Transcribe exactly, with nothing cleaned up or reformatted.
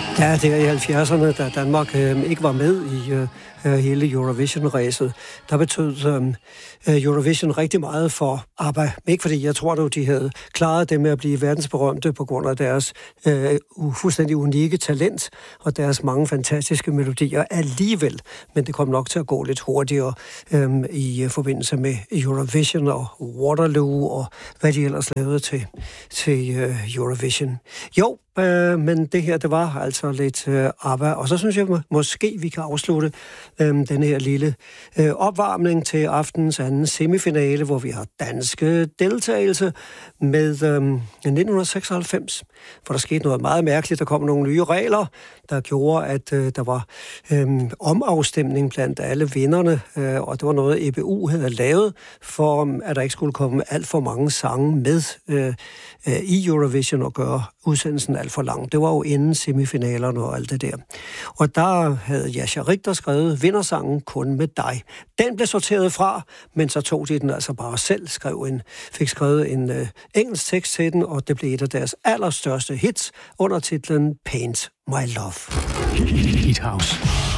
Ja, det er i halvfjerdserne, da Danmark øh, ikke var med i øh, hele Eurovision-ræset. Der betød øh, Eurovision rigtig meget for ABBA. Ikke fordi jeg tror, at de havde klaret det med at blive verdensberømte på grund af deres øh, fuldstændig unikke talent og deres mange fantastiske melodier alligevel. Men det kom nok til at gå lidt hurtigere øh, i forbindelse med Eurovision og Waterloo og hvad de ellers lavede til, til øh, Eurovision. Jo, øh, men det her, det var altså lidt øh, ABBA. Og så synes jeg må, måske, vi kan afslutte øh, den her lille øh, opvarmning til aftens anden semifinale, hvor vi har danske deltagelse med øh, nitten seksoghalvfems, hvor der skete noget meget mærkeligt. Der kom nogle nye regler, der gjorde, at øh, der var øh, omafstemning blandt alle vinderne, øh, og det var noget, E B U havde lavet, for at der ikke skulle komme alt for mange sange med øh, øh, i Eurovision og gøre udsendelsen alt for lang. Det var jo inden semifinalerne og alt det der. Og der havde Jascha Richter skrevet vindersangen Kun med dig. Den blev sorteret fra, men så tog de den altså bare selv, skrev en, fik skrevet en øh, engelsk tekst til den, og det blev et af deres allerstørste hits under titlen Paint My Love. Hit House.